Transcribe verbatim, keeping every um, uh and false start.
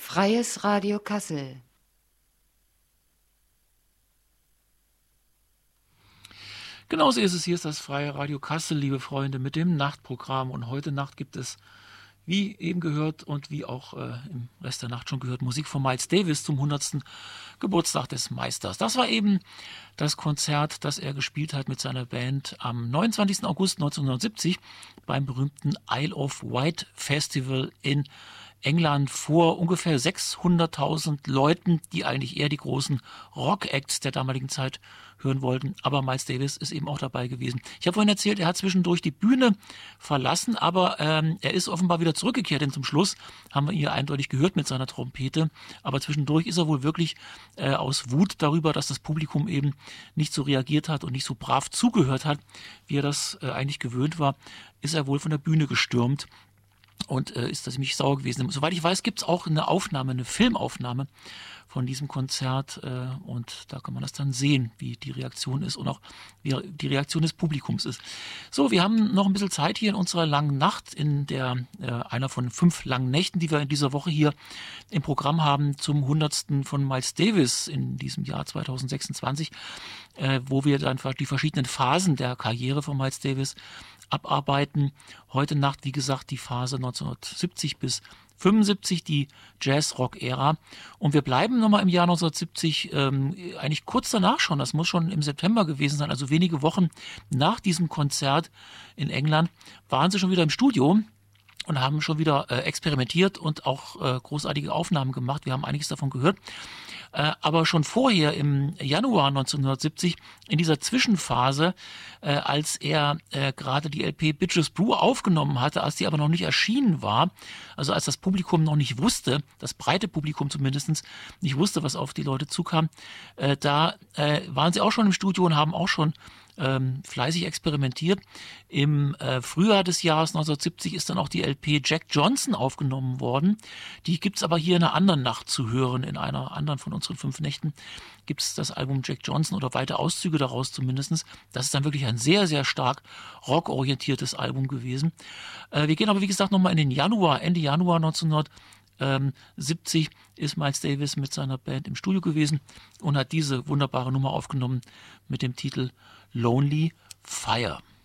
Freies Radio Kassel. Genauso ist es, hier ist das Freie Radio Kassel, liebe Freunde, mit dem Nachtprogramm. Und heute Nacht gibt es, wie eben gehört und wie auch äh, im Rest der Nacht schon gehört, Musik von Miles Davis zum hundertsten Geburtstag des Meisters. Das war eben das Konzert, das er gespielt hat mit seiner Band am neunundzwanzigsten August neunzehnhundertsiebzig beim berühmten Isle of Wight Festival in England vor ungefähr sechshunderttausend Leuten, die eigentlich eher die großen Rock-Acts der damaligen Zeit hören wollten. Aber Miles Davis ist eben auch dabei gewesen. Ich habe vorhin erzählt, er hat zwischendurch die Bühne verlassen, aber ähm, er ist offenbar wieder zurückgekehrt, denn zum Schluss haben wir ihn eindeutig gehört mit seiner Trompete. Aber zwischendurch ist er wohl wirklich äh, aus Wut darüber, dass das Publikum eben nicht so reagiert hat und nicht so brav zugehört hat, wie er das äh, eigentlich gewöhnt war, ist er wohl von der Bühne gestürmt. Und äh, ist das ziemlich sauer gewesen. Soweit ich weiß, gibt es auch eine Aufnahme, eine Filmaufnahme von diesem Konzert. Äh, und da kann man das dann sehen, wie die Reaktion ist und auch wie die Reaktion des Publikums ist. So, wir haben noch ein bisschen Zeit hier in unserer langen Nacht, in der äh, einer von fünf langen Nächten, die wir in dieser Woche hier im Programm haben, zum hundertsten von Miles Davis in diesem Jahr zweitausendsechsundzwanzig, äh, wo wir dann die verschiedenen Phasen der Karriere von Miles Davis abarbeiten. Heute Nacht, wie gesagt, die Phase neunzehnhundertsiebzig bis fünfundsiebzig, die Jazz-Rock-Ära. Und wir bleiben nochmal im Jahr neunzehnhundertsiebzig, ähm, eigentlich kurz danach schon, das muss schon im September gewesen sein, also wenige Wochen nach diesem Konzert in England, waren sie schon wieder im Studio und haben schon wieder äh, experimentiert und auch äh, großartige Aufnahmen gemacht. Wir haben einiges davon gehört. Äh, aber schon vorher, im Januar neunzehnhundertsiebzig, in dieser Zwischenphase, äh, als er äh, gerade die L P Bitches Brew aufgenommen hatte, als die aber noch nicht erschienen war, also als das Publikum noch nicht wusste, das breite Publikum zumindest nicht wusste, was auf die Leute zukam, äh, da äh, waren sie auch schon im Studio und haben auch schon Ähm, fleißig experimentiert. Im äh, Frühjahr des Jahres neunzehnhundertsiebzig ist dann auch die L P Jack Johnson aufgenommen worden. Die gibt's aber hier in einer anderen Nacht zu hören. In einer anderen von unseren fünf Nächten gibt's das Album Jack Johnson oder weite Auszüge daraus zumindest. Das ist dann wirklich ein sehr, sehr stark rockorientiertes Album gewesen. Äh, wir gehen aber wie gesagt nochmal in den Januar, Ende Januar neunzehnhundertsiebzig ist Miles Davis mit seiner Band im Studio gewesen und hat diese wunderbare Nummer aufgenommen mit dem Titel Lonely Fire.